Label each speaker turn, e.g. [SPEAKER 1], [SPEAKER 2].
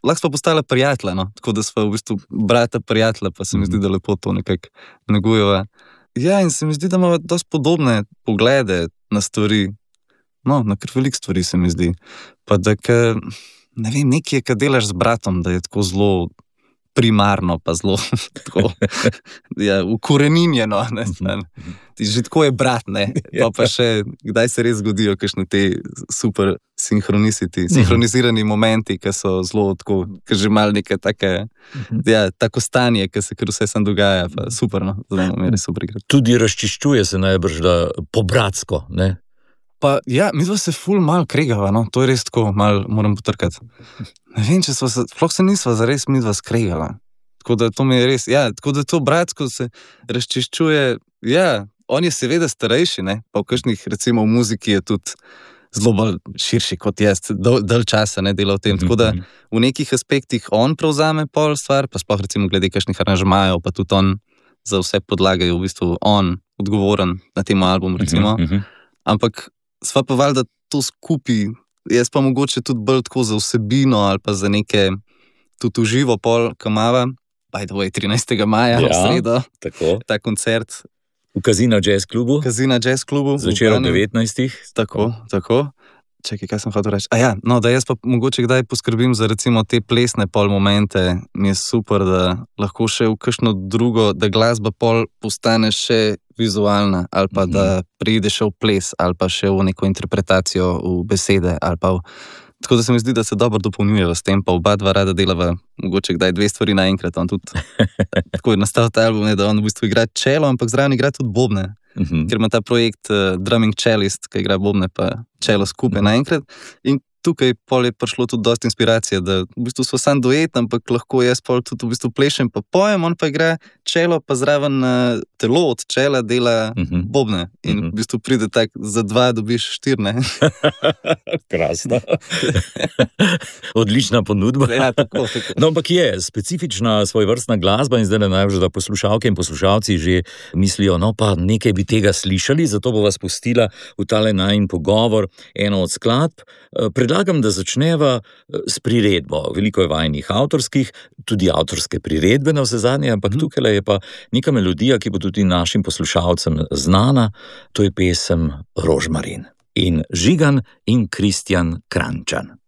[SPEAKER 1] lahko smo postali prijatelja, no? Tako da smo v bistvu brata prijatelja, pa se mi zdi, da lepo to nekako negujeva. Ja, in se mi zdi, da imamo dosti podobne poglede na stvari. No, na kar veliko stvari se mi zdi. Pa da, ne vem, nekaj je, kad delaš z bratom, da je tako zelo primarno, pa zelo tako, ja, ukoreninjeno, ne. Že tako je brat, ne. Pa še, kdaj se res zgodijo kakšne te super sinhronizirani momenti, ki so zelo tako, ki že malo neke take, ja, tako stanje, ki se kar vse sam dogaja, pa super, no. Zdaj mi je res super igrati.
[SPEAKER 2] Tudi razčiščuje se najbrž, da po-bratsko, ne?
[SPEAKER 1] Pa ja, midva se ful malo kregava, no, to je res tako, malo moram potrkati. Ne vem, če sploh se nisva zares midva skregala. Tako da to mi je res, ja, tako da to bratsko se razčiščuje, ja, on je seveda starejši, ne, pa v kakšnih, recimo v muziki je tudi zelo bolj širši kot jaz, dalj časa ne dela v tem, tako da v nekih aspektih on prevzame pol stvar, pa sploh recimo glede kakšnih aranžmajev, pa tudi on za vse podlage je v bistvu on odgovoren na tem albumu, recimo, ampak sva pa valjda to skupaj, jaz pa mogoče tudi bolj tako za vsebino ali pa za neke tudi uživo pol kamava, by the way, 13. maja, v sredo,
[SPEAKER 2] tako.
[SPEAKER 1] Ta koncert.
[SPEAKER 2] V Casino Jazz klubu.
[SPEAKER 1] Casino Jazz klubu.
[SPEAKER 2] Zvečer ob 19.
[SPEAKER 1] Tako. Čakaj, kaj sem hotel reči? No, da jaz pa mogoče kdaj poskrbim za recimo te plesne pol momente, mi je super, da lahko še v kakšno drugo, da glasba pol postane še vizualna, ali pa da pride še v ples, ali pa še v neko interpretacijo v besede, ali pa tako da se mi zdi, da se dobro dopolnjujeva s tem, pa oba dva rada delava mogoče kdaj dve stvari naenkrat, on tudi tako je nastal ta album, da on v bistvu igra čelo, ampak zraven igra tudi bobne. Ker ima ta projekt Drumming Cellist, ki igra bobne pa čelo skupaj naenkrat. In tukaj pol je prišlo tudi dosti inspiracije, da v bistvu so sam duet, ampak lahko jaz pol tudi v bistvu plešem pa pojem, on pa igra čelo, pa zraven telo od čela dela bobne. In v bistvu pride tak, za 2 dobiš 4, ne?
[SPEAKER 2] Krasno. Odlična ponudba.
[SPEAKER 1] Ja, tako.
[SPEAKER 2] No, ampak je specifična svojvrstna glasba in zdaj najbolj, da poslušalke in poslušalci že mislijo, no pa nekaj bi tega slišali, zato bo vas pustila v tale najin pogovor eno od skladb. Predlagam, da začneva s priredbo. Veliko je vajnih avtorskih, tudi avtorske priredbe na vse zadnje, ampak tukaj je pa neka melodija, ki bo tudi našim poslušalcem znana, to je pesem Rožmarin in Žigan in Kristjan Kranjčan.